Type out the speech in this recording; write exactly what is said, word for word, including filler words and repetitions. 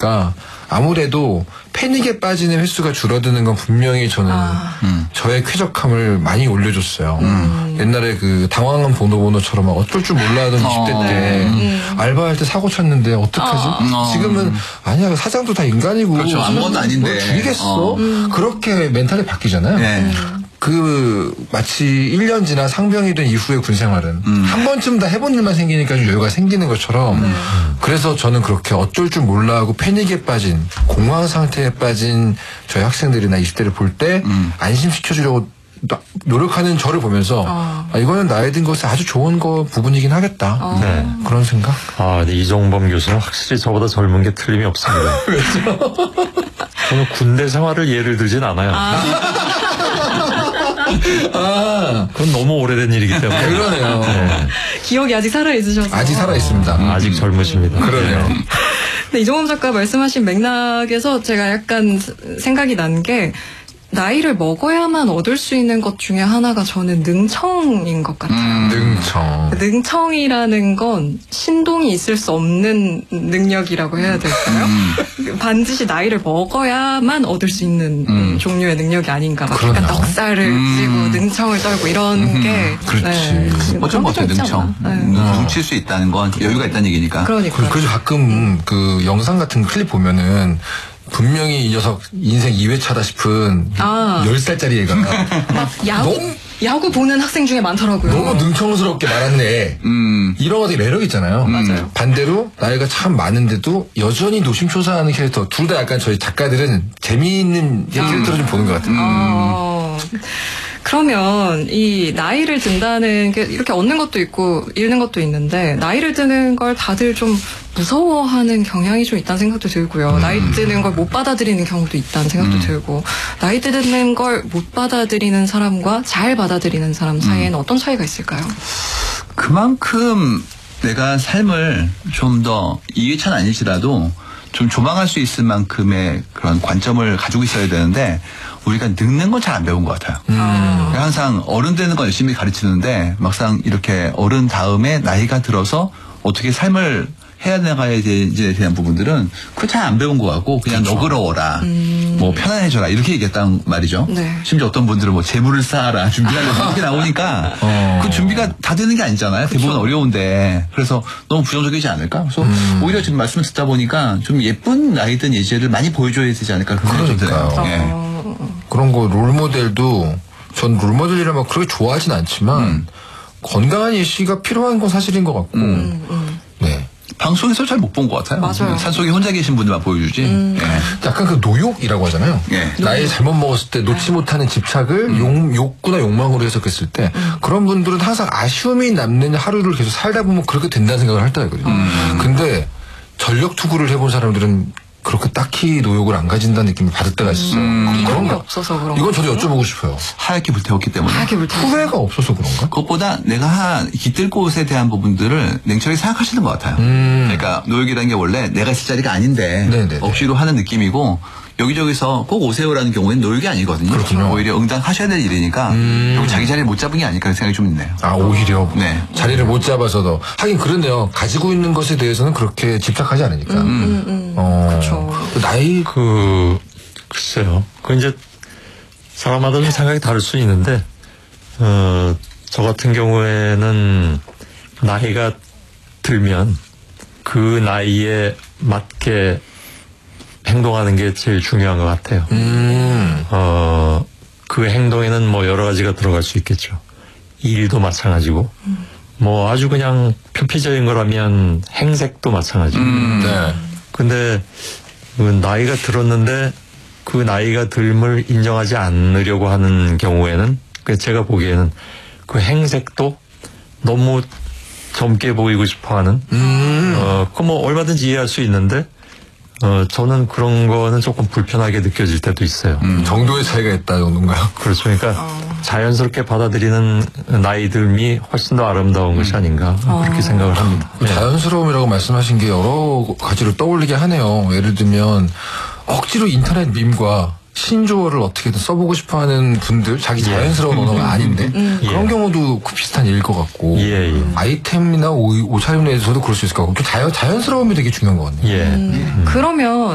보니까 아무래도 패닉에 빠지는 횟수가 줄어드는 건 분명히 저는 아. 음. 저의 쾌적함을 많이 올려줬어요. 음. 옛날에 그 당황한 번호번호처럼 어쩔 줄 몰라 하던 이십 대 어. 때 음. 알바할 때 사고 쳤는데 어떡하지? 어. 지금은 아니야 사장도 다 인간이고 그렇죠. 아무것도 아닌데 뭘 죽이겠어. 어. 음. 그렇게 멘탈이 바뀌잖아요. 네. 음. 그 마치 일 년 지나 상병이 된 이후의 군생활은 음. 한 번쯤 다 해본 일만 생기니까 좀 여유가 생기는 것처럼 네. 그래서 저는 그렇게 어쩔 줄 몰라 하고 패닉에 빠진 공황 상태에 빠진 저희 학생들이나 이십 대를 볼 때 음. 안심시켜주려고 노력하는 저를 보면서 어. 아, 이거는 나에 든 것에 아주 좋은 거 부분이긴 하겠다. 어. 네. 그런 생각? 아, 근데 이종범 교수는 확실히 저보다 젊은 게 틀림이 없습니다. 왜죠? 저는 군대 생활을 예를 들진 않아요. 아. 아, 그건 너무 오래된 일이기 때문에. 네, 그러네요. 네. 기억이 아직 살아있으셔서. 아직 살아있습니다. 음, 아직 젊으십니다. 그러네요. 근데 이종범 작가 말씀하신 맥락에서 제가 약간 생각이 난 게 나이를 먹어야만 얻을 수 있는 것 중에 하나가 저는 능청인 것 같아요. 음, 능청. 능청이라는 건 신동이 있을 수 없는 능력이라고 해야 될까요? 음. 반드시 나이를 먹어야만 얻을 수 있는 음. 종류의 능력이 아닌가. 막 약간 넉살을 음. 찌고 능청을 떨고 이런 음. 게. 그렇지. 네. 어쩜 못해 능청. 네. 뭉칠 수 있다는 건 여유가 있다는 얘기니까. 그러니까. 그래서 가끔 그 영상 같은 클립 보면은 분명히 이 녀석 인생 이 회차다 싶은 아. 열 살짜리 애가 막 야구, 너무, 야구 보는 학생 중에 많더라고요. 너무 능청스럽게 말았네. 음. 이런 거 되게 매력 있잖아요. 음. 맞아요. 반대로 나이가 참 많은데도 여전히 노심초사하는 캐릭터. 둘 다 약간 저희 작가들은 재미있는 캐릭터를 좀 보는 것 같아요. 음. 어, 그러면 이 나이를 든다는 게 이렇게 얻는 것도 있고 잃는 것도 있는데 나이를 드는 걸 다들 좀 무서워하는 경향이 좀 있다는 생각도 들고요. 음. 나이 드는 걸 못 받아들이는 경우도 있다는 생각도 음. 들고 나이 드는 걸 못 받아들이는 사람과 잘 받아들이는 사람 사이에는 음. 어떤 차이가 있을까요? 그만큼 내가 삶을 좀 더 이 회차는 아니시라도 좀 조망할 수 있을 만큼의 그런 관점을 가지고 있어야 되는데 우리가 늙는 건 잘 안 배운 것 같아요. 음. 항상 어른 되는 건 열심히 가르치는데 막상 이렇게 어른 다음에 나이가 들어서 어떻게 삶을 해야 나가야 되는지에 대한 부분들은 그거 잘 안 배운 것 같고 그냥 그렇죠. 너그러워라. 음. 뭐 편안해져라 이렇게 얘기했단 말이죠. 네. 심지어 어떤 분들은 뭐 재물을 쌓아라 준비하려고 이렇게 나오니까 어. 그 준비가 다 되는 게 아니잖아요. 그쵸. 대부분 어려운데 그래서 너무 부정적이지 않을까? 그래서 음. 오히려 지금 말씀을 듣다 보니까 좀 예쁜 나이든 예제를 많이 보여줘야 되지 않을까 그런 생각이 들어요. 그러니까요. 예. 어. 그런 거 롤모델도 전 롤모델이라 막 그렇게 좋아하진 않지만 음. 건강한 예시가 필요한 건 사실인 것 같고 음, 음. 네. 방송에서 잘 못 본 것 같아요. 맞아요. 산속에 혼자 계신 분들만 보여주지. 음. 예. 약간 그 노욕이라고 하잖아요. 예. 나이 잘못 먹었을 때 놓지 못하는 집착을 음. 욕, 욕구나 욕망으로 해석했을 때 음. 그런 분들은 항상 아쉬움이 남는 하루를 계속 살다 보면 그렇게 된다는 생각을 할 때가 있거든요. 음. 근데 전력 투구를 해본 사람들은 그렇게 딱히 노욕을 안 가진다는 느낌을 받을 때가 있어요. 음. 이런 게 그런가? 없어서 그런 이건 저도 거죠? 여쭤보고 싶어요. 하얗게 불태웠기 때문에. 하얗게 불태워. 후회가 없어서 그런가? 그것보다 내가 한 깃들 곳에 대한 부분들을 냉철히 생각하시는 것 같아요. 음. 그러니까 노역이라는 게 원래 내가 있을 자리가 아닌데 네네네. 억지로 하는 느낌이고 여기저기서 꼭 오세요라는 경우에는 노역이 아니거든요. 그렇군요. 오히려 응당하셔야 될 일이니까 음. 여기 자기 자리를 못 잡은 게 아닐까 생각이 좀 있네요. 아, 오히려. 네. 자리를 못 잡아서도. 하긴 그렇네요. 가지고 있는 것에 대해서는 그렇게 집착하지 않으니까. 음, 음, 음. 어. 그렇죠. 그 나이, 그, 글쎄요. 그 이제 사람마다 좀 생각이 다를 수 있는데, 어, 저 같은 경우에는 나이가 들면 그 나이에 맞게 행동하는 게 제일 중요한 것 같아요. 음. 어, 그 행동에는 뭐 여러 가지가 들어갈 수 있겠죠. 일도 마찬가지고, 음. 뭐 아주 그냥 표피적인 거라면 행색도 마찬가지고. 음. 네. 근데 그 나이가 들었는데 그 나이가 듦을 인정하지 않으려고 하는 경우에는 제가 보기에는 그 행색도 너무 젊게 보이고 싶어하는 음. 어, 그 뭐 얼마든지 이해할 수 있는데 어, 저는 그런 거는 조금 불편하게 느껴질 때도 있어요. 음, 정도의 차이가 있다 정도인가요? 그렇죠. 그러니까 어. 자연스럽게 받아들이는 나이 듦이 훨씬 더 아름다운 것이 아닌가 그렇게 어. 생각을 합니다. 네. 자연스러움이라고 말씀하신 게 여러 가지를 떠올리게 하네요. 예를 들면 억지로 인터넷 밈과 신조어를 어떻게든 써보고 싶어하는 분들, 자기 자연스러운 언어가 아닌데 음. 그런 예. 경우도 그 비슷한 일일 것 같고 예, 예. 아이템이나 옷- 옷차림에서도 그럴 수 있을 것 같고 자연, 자연스러움이 되게 중요한 것 같네요. 예. 음. 그러면